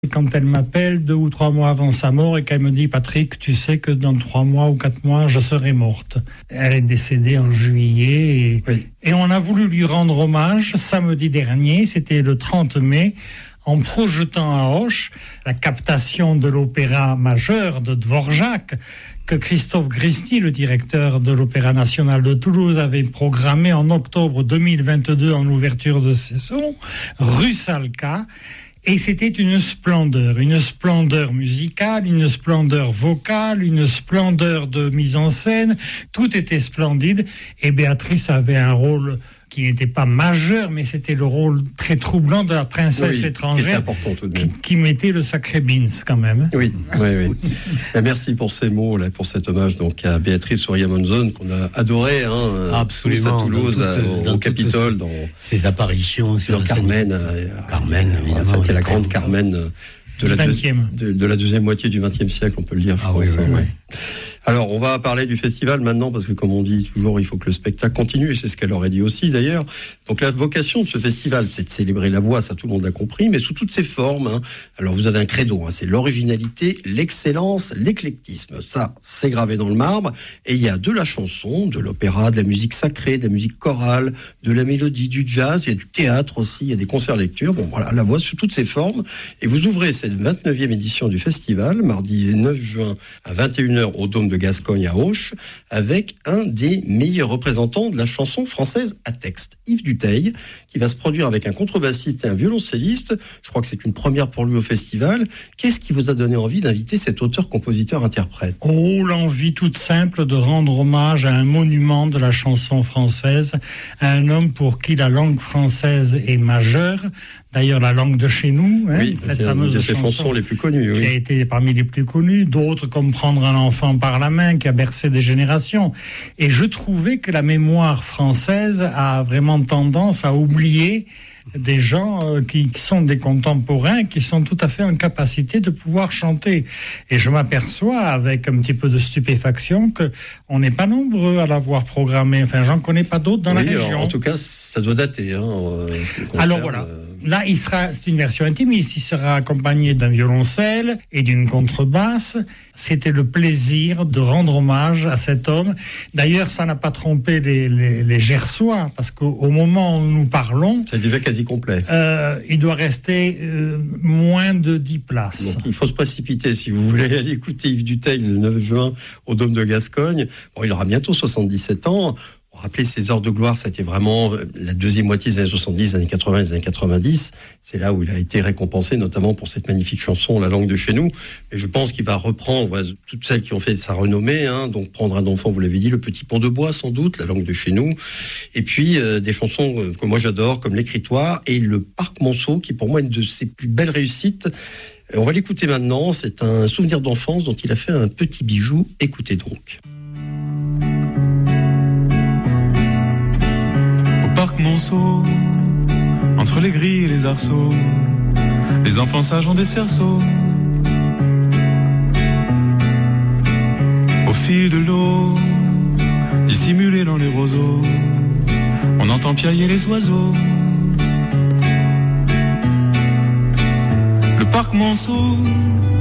Quand elle m'appelle 2 ou 3 mois avant sa mort et qu'elle me dit « Patrick, tu sais que dans 3 mois ou 4 mois, je serai morte ». Elle est décédée en juillet et on a voulu lui rendre hommage samedi dernier, c'était le 30 mai, en projetant à Auch la captation de l'opéra majeur de Dvorak que Christophe Gristi, le directeur de l'Opéra national de Toulouse, avait programmé en octobre 2022 en ouverture de saison, Rusalka. Et c'était une splendeur musicale, une splendeur vocale, une splendeur de mise en scène. Tout était splendide. Et Béatrice avait un rôle qui n'était pas majeur, mais c'était le rôle très troublant de la princesse étrangère qui mettait le sacré Bins quand même. Oui. Merci pour ces mots, là, pour cet hommage donc à Béatrice Soria-Monzon qu'on a adoré, absolument, à Toulouse, au Capitole, dans ses apparitions sur Carmen. Carmen, c'était la grande Carmen de la deuxième moitié du XXe siècle, on peut le dire. Je pense. Alors, on va parler du festival maintenant, parce que comme on dit toujours, il faut que le spectacle continue, et c'est ce qu'elle aurait dit aussi d'ailleurs. Donc la vocation de ce festival, c'est de célébrer la voix, ça tout le monde l'a compris, mais sous toutes ses formes. Alors vous avez un credo, c'est l'originalité, l'excellence, l'éclectisme. Ça, c'est gravé dans le marbre, et il y a de la chanson, de l'opéra, de la musique sacrée, de la musique chorale, de la mélodie, du jazz, il y a du théâtre aussi, il y a des concerts lectures. Bon voilà, la voix sous toutes ses formes. Et vous ouvrez cette 29e édition du festival, mardi 9 juin à 21h au Dôme de Gascogne à Auch, avec un des meilleurs représentants de la chanson française à texte, Yves Duteil, qui va se produire avec un contrebassiste et un violoncelliste. Je crois que c'est une première pour lui au festival. Qu'est-ce qui vous a donné envie d'inviter cet auteur-compositeur-interprète ? L'envie toute simple de rendre hommage à un monument de la chanson française, à un homme pour qui la langue française est majeure. D'ailleurs, la langue de chez nous, cette fameuse chanson les plus connues, qui a été parmi les plus connues. D'autres comme Prendre un enfant par la main, qui a bercé des générations. Et je trouvais que la mémoire française a vraiment tendance à oublier des gens qui sont des contemporains, qui sont tout à fait en capacité de pouvoir chanter. Et je m'aperçois avec un petit peu de stupéfaction qu'on n'est pas nombreux à l'avoir programmé. Enfin, j'en connais pas d'autres dans la région. En tout cas, ça doit dater. Alors voilà. Là, c'est une version intimiste. Il sera accompagné d'un violoncelle et d'une contrebasse. C'était le plaisir de rendre hommage à cet homme. D'ailleurs, ça n'a pas trompé les Gersois, parce qu'au moment où nous parlons... C'est déjà quasi complet. Il doit rester moins de 10 places. Donc, il faut se précipiter si vous voulez aller écouter Yves Duteil le 9 juin au Dôme de Gascogne. Bon, il aura bientôt 77 ans. Rappelez ses heures de gloire, c'était vraiment la deuxième moitié des années 70, années 80, des années 90. C'est là où il a été récompensé, notamment pour cette magnifique chanson, La langue de chez nous. Et je pense qu'il va reprendre toutes celles qui ont fait sa renommée, donc Prendre un enfant, vous l'avez dit, Le petit pont de bois, sans doute, La langue de chez nous. Et puis, des chansons que moi j'adore, comme L'Écritoire et Le Parc Monceau, qui pour moi est une de ses plus belles réussites. On va l'écouter maintenant. C'est un souvenir d'enfance dont il a fait un petit bijou. Écoutez donc. Parc Monceau, entre les grilles et les arceaux, les enfants sages ont des cerceaux. Au fil de l'eau, dissimulés dans les roseaux, on entend piailler les oiseaux. Le parc Monceau,